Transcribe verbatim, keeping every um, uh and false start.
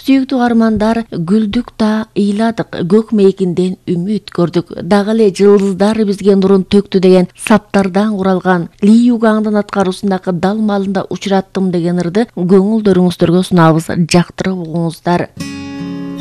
Сүйүктүү армандар, гүлдүк да ыйладык, көк мейкинден үмүт көрдүк. Дагы эле жылдыздар бизге нурун төктү деген саптардан куралган Ли Югаңдын аткаруусундагы дал малында учураттым деген ырды көңүлдөрүңүздөргө сунабыз. Жактырып угуңуздар.